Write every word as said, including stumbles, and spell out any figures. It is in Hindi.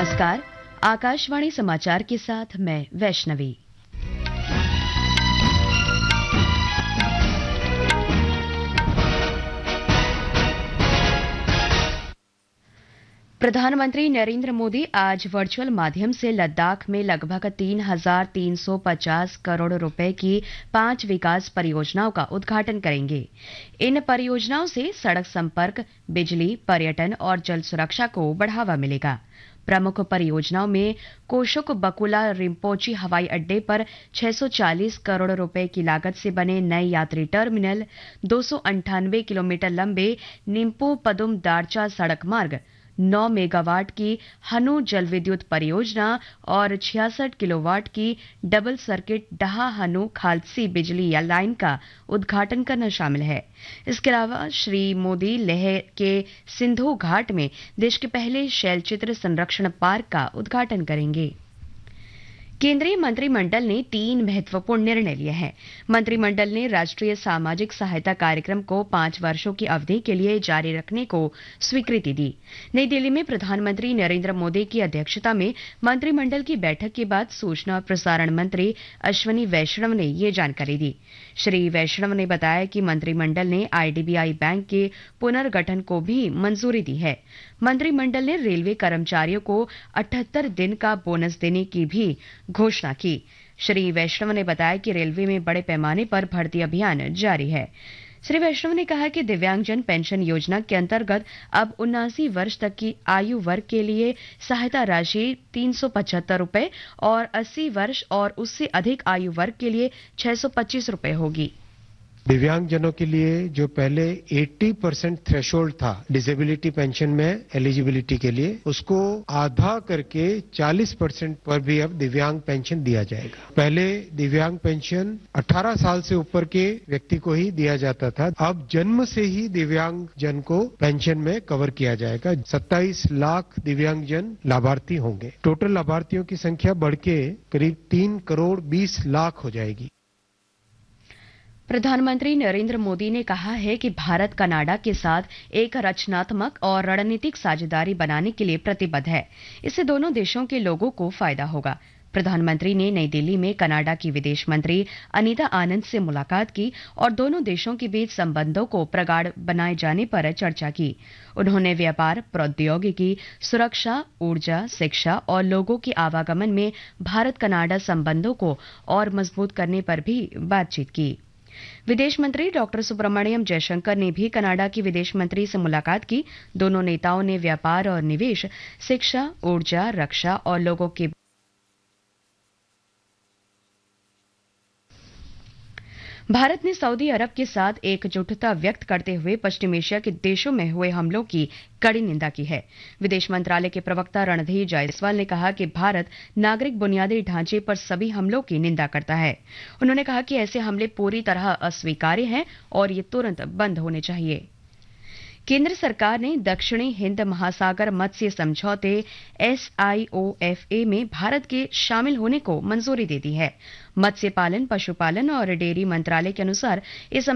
नमस्कार। आकाशवाणी समाचार के साथ मैं वैष्णवी। प्रधानमंत्री नरेंद्र मोदी आज वर्चुअल माध्यम से लद्दाख में लगभग तीन हजार तीन सौ पचास करोड़ रुपए की पांच विकास परियोजनाओं का उद्घाटन करेंगे। इन परियोजनाओं से सड़क संपर्क, बिजली, पर्यटन और जल सुरक्षा को बढ़ावा मिलेगा। प्रमुख परियोजनाओं में कोशुक बकुला रिम्पोची हवाई अड्डे पर छह सौ चालीस करोड़ रुपए की लागत से बने नए यात्री टर्मिनल, दो सौ अंठानवे किलोमीटर लंबे निम्पू पदुम दारचा सड़क मार्ग, नौ मेगावाट की हनु जल विद्युत परियोजना और छियासठ किलोवाट की डबल सर्किट डहा हनु खालसी बिजली लाइन का उद्घाटन करना शामिल है। इसके अलावा श्री मोदी लेह के सिंधु घाट में देश के पहले शैलचित्र संरक्षण पार्क का उद्घाटन करेंगे। केंद्रीय मंत्रिमंडल ने तीन महत्वपूर्ण निर्णय लिए हैं। मंत्रिमंडल ने राष्ट्रीय सामाजिक सहायता कार्यक्रम को पांच वर्षों की अवधि के लिए जारी रखने को स्वीकृति दी। नई दिल्ली में प्रधानमंत्री नरेंद्र मोदी की अध्यक्षता में मंत्रिमंडल की बैठक के बाद सूचना और प्रसारण मंत्री अश्विनी वैष्णव ने ये जानकारी दी। श्री वैष्णव ने बताया कि मंत्रिमंडल ने आईडीबीआई बैंक के पुनर्गठन को भी मंजूरी दी है। मंत्रिमंडल ने रेलवे कर्मचारियों को अठहत्तर दिन का बोनस देने की भी घोषणा की। श्री वैष्णव ने बताया कि रेलवे में बड़े पैमाने पर भर्ती अभियान जारी है। श्री वैष्णव ने कहा कि दिव्यांगजन पेंशन योजना के अंतर्गत अब उनासी वर्ष तक की आयु वर्ग के लिए सहायता राशि तीन सौ पचहत्तर रुपए और अस्सी वर्ष और उससे अधिक आयु वर्ग के लिए छह सौ पच्चीस रुपए होगी। दिव्यांगजनों के लिए जो पहले अस्सी परसेंट थ्रेशोल्ड था डिसेबिलिटी पेंशन में एलिजिबिलिटी के लिए, उसको आधा करके चालीस परसेंट पर भी अब दिव्यांग पेंशन दिया जाएगा। पहले दिव्यांग पेंशन अठारह साल से ऊपर के व्यक्ति को ही दिया जाता था, अब जन्म से ही दिव्यांग जन को पेंशन में कवर किया जाएगा। सत्ताईस लाख दिव्यांग जन लाभार्थी होंगे। टोटल लाभार्थियों की संख्या बढ़ के करीब तीन करोड़ बीस लाख हो जाएगी। प्रधानमंत्री नरेंद्र मोदी ने कहा है कि भारत कनाडा के साथ एक रचनात्मक और रणनीतिक साझेदारी बनाने के लिए प्रतिबद्ध है। इससे दोनों देशों के लोगों को फायदा होगा। प्रधानमंत्री ने नई दिल्ली में कनाडा की विदेश मंत्री अनीता आनंद से मुलाकात की और दोनों देशों के बीच संबंधों को प्रगाढ़ बनाए जाने पर चर्चा की। उन्होंने व्यापार, प्रौद्योगिकी, सुरक्षा, ऊर्जा, शिक्षा और लोगों के आवागमन में भारत कनाडा संबंधों को और मजबूत करने पर भी बातचीत की। विदेश मंत्री डॉक्टर सुब्रमण्यम जयशंकर ने भी कनाडा की विदेश मंत्री से मुलाकात की। दोनों नेताओं ने व्यापार और निवेश, शिक्षा, ऊर्जा, रक्षा और लोगों के भारत ने सऊदी अरब के साथ एकजुटता व्यक्त करते हुए पश्चिम एशिया के देशों में हुए हमलों की कड़ी निंदा की है। विदेश मंत्रालय के प्रवक्ता रणधीर जायसवाल ने कहा कि भारत नागरिक बुनियादी ढांचे पर सभी हमलों की निंदा करता है। उन्होंने कहा कि ऐसे हमले पूरी तरह अस्वीकार्य हैं और ये तुरंत बंद होने चाहिए। केंद्र सरकार ने दक्षिणी हिंद महासागर मत्स्य समझौते S I O F A में भारत के शामिल होने को मंजूरी दे दी है। मत्स्य पालन, पशुपालन और डेयरी मंत्रालय के अनुसार इस